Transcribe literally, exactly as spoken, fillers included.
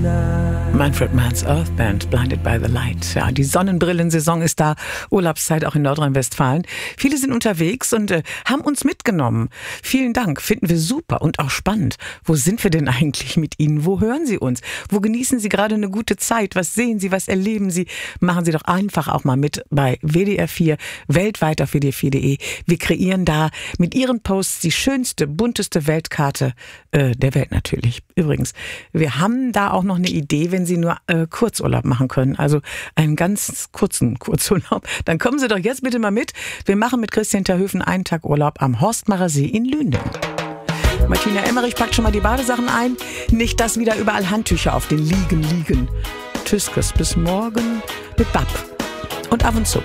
Manfred Mann's Earth Band, Blinded by the Light. Ja, die Sonnenbrillensaison ist da, Urlaubszeit auch in Nordrhein-Westfalen. Viele sind unterwegs und äh, haben uns mitgenommen. Vielen Dank, finden wir super und auch spannend. Wo sind wir denn eigentlich mit Ihnen? Wo hören Sie uns? Wo genießen Sie gerade eine gute Zeit? Was sehen Sie, was erleben Sie? Machen Sie doch einfach auch mal mit bei W D R vier, weltweit auf W D R vier punkt de. Wir kreieren da mit Ihren Posts die schönste, bunteste Weltkarte äh, der Welt natürlich. Übrigens, wir haben da auch noch eine Idee, wenn Sie nur äh, Kurzurlaub machen können, also einen ganz kurzen Kurzurlaub, dann kommen Sie doch jetzt bitte mal mit. Wir machen mit Christian Terhöfen einen Tag Urlaub am Horstmacher See in Lünen. Martina Emmerich packt schon mal die Badesachen ein. Nicht, dass wieder überall Handtücher auf den Liegen liegen. Tschüss, bis morgen mit Bab und ab und zu.